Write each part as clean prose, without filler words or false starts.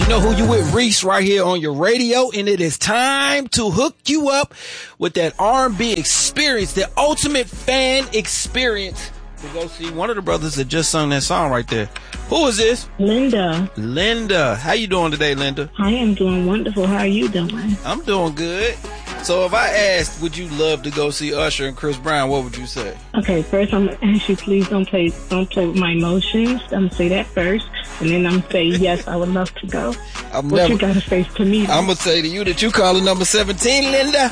You know who you with, Reese, right here on your radio, and it is time to hook you up with that R&B experience, the ultimate fan experience. To go see one of the brothers that just sung that song right there. Who is this? Linda. Linda. How you doing today, Linda? I am doing wonderful. How are you doing? I'm doing good. So if I asked, would you love to go see Usher and Chris Brown, what would you say? Okay, first I'm going to ask you, please don't play with my emotions. I'm going to say that first, and then I'm going to say, yes, I would love to go. You got to say to me? I'm going to say to you that you calling number 17, Linda.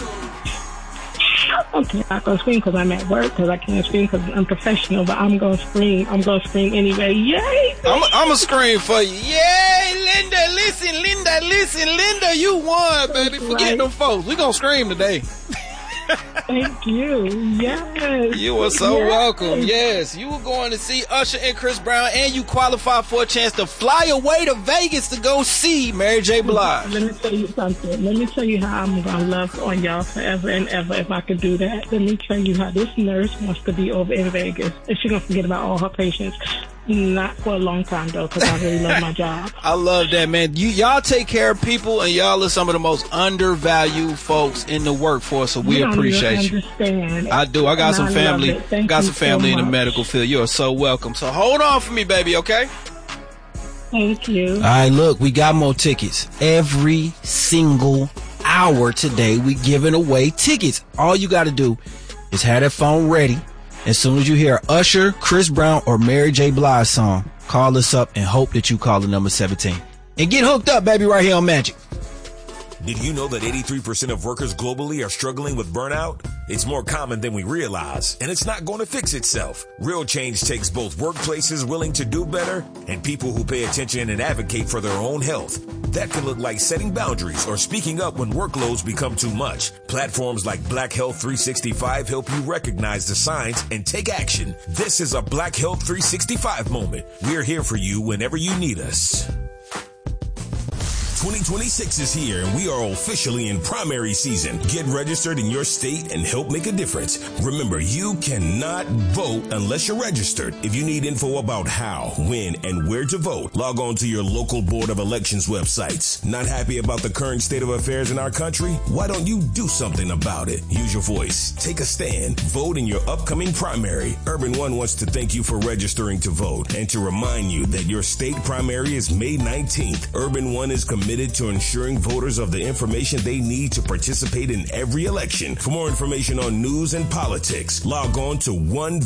Okay, I'm not going to scream because I'm at work, because I can't scream because I'm professional, but I'm going to scream. I'm going to scream anyway. Yay! I'm going to scream for you. Yay, Linda, listen, Linda, you won, baby. Forget them folks. We going to scream today. Thank you. Yes. You are so welcome. Yes, you were going to see Usher and Chris Brown, and you qualified for a chance to fly away to Vegas to go see Mary J. Blige. Let me tell you something. Let me tell you how I'm going to love on y'all forever and ever if I could do that. Let me tell you how this nurse wants to be over in Vegas. And she's going to forget about all her patients. Not for a long time, though, because I really love my job. I love that, man. Y'all take care of people, and y'all are some of the most undervalued folks in the workforce, so we appreciate you. I do. I got some family. Got some family in the medical field. You are so welcome. So hold on for me, baby, okay? Thank you. All right, look, we got more tickets. Every single hour today, we giving away tickets. All you got to do is have that phone ready. As soon as you hear Usher, Chris Brown, or Mary J. Blige song, call us up and hope that you call the number 17. And get hooked up, baby, right here on Magic. Did you know that 83% of workers globally are struggling with burnout? It's more common than we realize, and it's not going to fix itself. Real change takes both workplaces willing to do better and people who pay attention and advocate for their own health. That can look like setting boundaries or speaking up when workloads become too much. Platforms like Black Health 365 help you recognize the signs and take action. This is a Black Health 365 moment. We're here for you whenever you need us. 2026 is here and we are officially in primary season. Get registered in your state and help make a difference. Remember, you cannot vote unless you're registered. If you need info about how, when, and where to vote, log on to your local Board of Elections websites. Not happy about the current state of affairs in our country? Why don't you do something about it? Use your voice. Take a stand. Vote in your upcoming primary. Urban One wants to thank you for registering to vote and to remind you that your state primary is May 19th. Urban One is committed to ensuring voters of the information they need to participate in every election. For more information on news and politics, log on to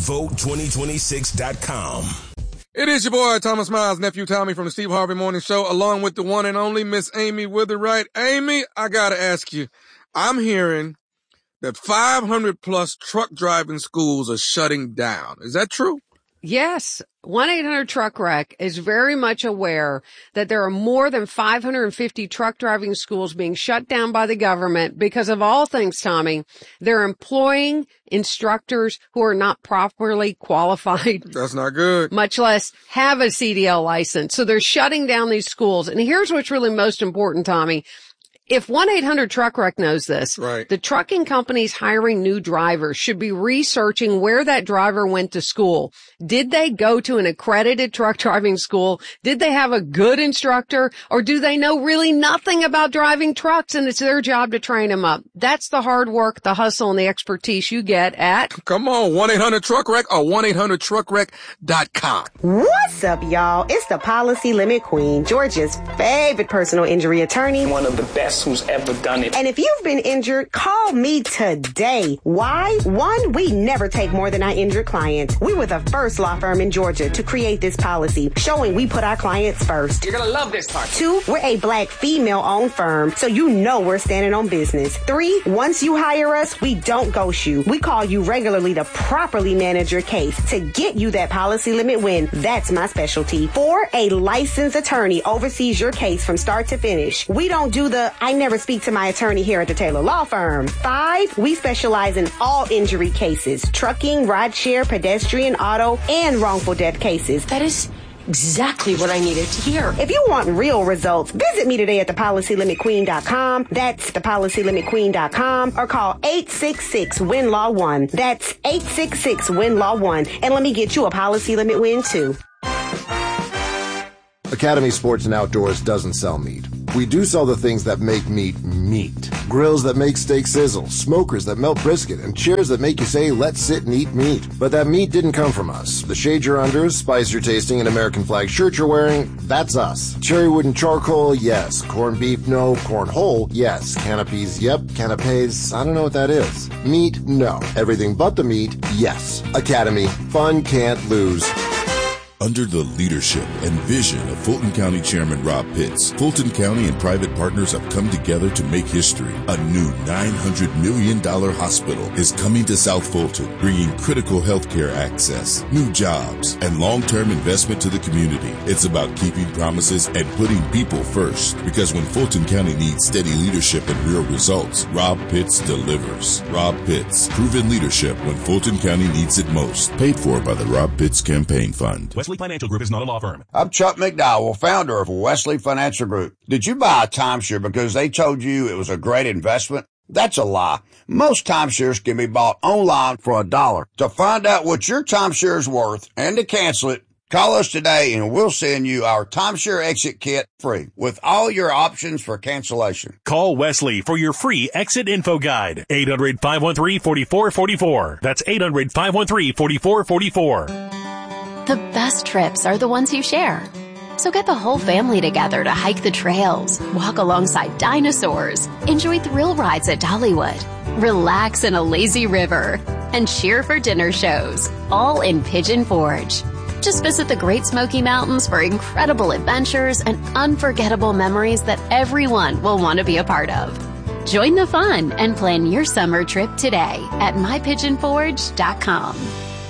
onevote2026.com. It is your boy, Thomas Miles, nephew Tommy from the Steve Harvey Morning Show, along with the one and only Miss Amy Witherwright. Amy, I gotta ask you, I'm hearing that 500 plus truck driving schools are shutting down. Is that true? Yes. 1-800-TRUCK-WRECK is very much aware that there are more than 550 truck driving schools being shut down by the government because of all things, Tommy. They're employing instructors who are not properly qualified. That's not good. Much less have a CDL license. So they're shutting down these schools. And here's what's really most important, Tommy. If 1-800-TRUCK-WRECK knows this, right, the trucking companies hiring new drivers should be researching where that driver went to school. Did they go to an accredited truck driving school? Did they have a good instructor? Or do they know really nothing about driving trucks and it's their job to train them up? That's the hard work, the hustle, and the expertise you get at... Come on, 1-800-TRUCK-WRECK or 1-800-TRUCKWRECK.com. What's up, y'all? It's the Policy Limit Queen, Georgia's favorite personal injury attorney. One of the best who's ever done it. And if you've been injured, call me today. Why? One, we never take more than our injured clients. We were the first law firm in Georgia to create this policy, showing we put our clients first. You're gonna love this part. Two, we're a black female-owned firm, so you know we're standing on business. Three, once you hire us, we don't ghost you. We call you regularly to properly manage your case to get you that policy limit win. That's my specialty. Four, a licensed attorney oversees your case from start to finish. We don't do the I never speak to my attorney here at the Taylor Law Firm. Five, we specialize in all injury cases, trucking, rideshare, pedestrian, auto, and wrongful death cases. That is exactly what I needed to hear. If you want real results, visit me today at thepolicylimitqueen.com. That's thepolicylimitqueen.com, or call 866-WIN-LAW-1. That's 866-WIN-LAW-1. And let me get you a policy limit win too. Academy Sports and Outdoors doesn't sell meat. We do sell the things that make meat meat. Grills that make steak sizzle, smokers that melt brisket, and chairs that make you say, let's sit and eat meat. But that meat didn't come from us. The shade you're under, spice you're tasting, and American flag shirt you're wearing, that's us. Cherry wood and charcoal, yes. Corned beef, no. Corn whole, yes. Canopies, yep. Canapes, I don't know what that is. Meat, no. Everything but the meat, yes. Academy, fun can't lose. Under the leadership and vision of Fulton County Chairman Rob Pitts, Fulton County and private partners have come together to make history. A new $900 million hospital is coming to South Fulton, bringing critical healthcare access, new jobs, and long-term investment to the community. It's about keeping promises and putting people first, because when Fulton County needs steady leadership and real results, Rob Pitts delivers. Rob Pitts, proven leadership when Fulton County needs it most. Paid for by the Rob Pitts Campaign Fund. Wesley Financial Group is not a law firm. I'm Chuck McDowell, founder of Wesley Financial Group. Did you buy a timeshare because they told you it was a great investment? That's a lie. Most timeshares can be bought online for $1. To find out what your timeshare is worth and to cancel it, call us today and we'll send you our timeshare exit kit free with all your options for cancellation. Call Wesley for your free exit info guide. 800-513-4444. That's 800-513-4444. The best trips are the ones you share. So get the whole family together to hike the trails, walk alongside dinosaurs, enjoy thrill rides at Dollywood, relax in a lazy river, and cheer for dinner shows, all in Pigeon Forge. Just visit the Great Smoky Mountains for incredible adventures and unforgettable memories that everyone will want to be a part of. Join the fun and plan your summer trip today at mypigeonforge.com.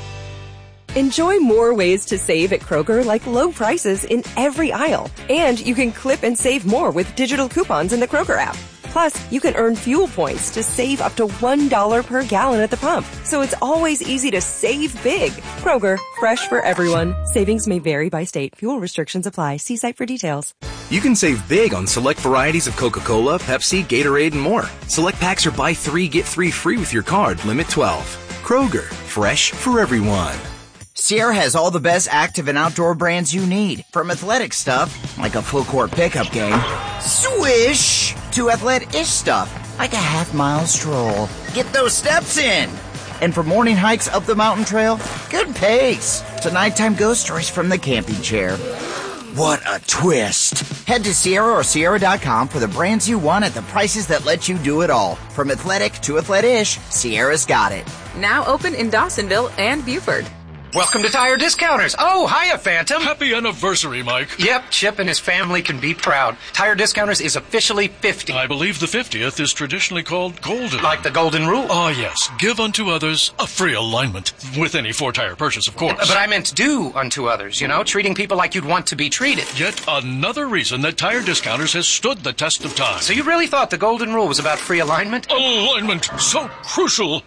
Enjoy more ways to save at Kroger, like low prices in every aisle. And you can clip and save more with digital coupons in the Kroger app. Plus, you can earn fuel points to save up to $1 per gallon at the pump. So it's always easy to save big. Kroger, fresh for everyone. Savings may vary by state. Fuel restrictions apply. See site for details. You can save big on select varieties of Coca-Cola, Pepsi, Gatorade, and more. Select packs are buy 3, get 3 free with your card. Limit 12. Kroger, fresh for everyone. Sierra has all the best active and outdoor brands you need. From athletic stuff, like a full court pickup game, swish, to athletic-ish stuff, like a half-mile stroll. Get those steps in. And for morning hikes up the mountain trail, good pace. To nighttime ghost stories from the camping chair. What a twist. Head to Sierra or Sierra.com for the brands you want at the prices that let you do it all. From athletic to athletic-ish, Sierra's got it. Now open in Dawsonville and Buford. Welcome to Tire Discounters. Oh, hiya, Phantom. Happy anniversary, Mike. Yep, Chip and his family can be proud. Tire Discounters is officially 50. I believe the 50th is traditionally called golden. Like the golden rule. Oh, yes. Give unto others a free alignment. With any 4-tire purchase, of course. But I meant do unto others, treating people like you'd want to be treated. Yet another reason that Tire Discounters has stood the test of time. So you really thought the golden rule was about free alignment? Alignment, so crucial.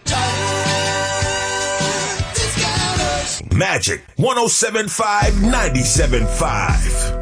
Magic 107.5, 97.5.